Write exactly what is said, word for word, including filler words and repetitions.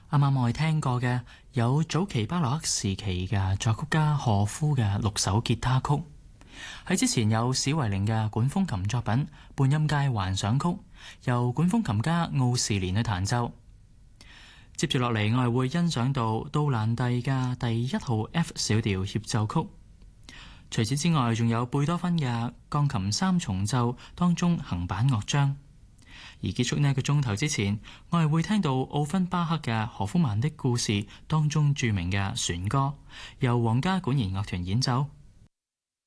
啱啱我哋聽過嘅有早期巴洛克時期嘅作曲家賀夫嘅六首吉他曲，喺之前有史維靈嘅管風琴作品《半音階幻想曲》，由管風琴家奧士連去彈奏。接住落嚟，我係會欣賞到杜蘭蒂嘅第一號 F 小調協奏曲。除此之外，仲有貝多芬嘅鋼琴三重奏當中行板樂章。而結束呢一個鐘頭之前，我係會聽到奧芬巴克嘅何夫曼的故事當中著名嘅旋歌，由皇家管弦樂團演奏。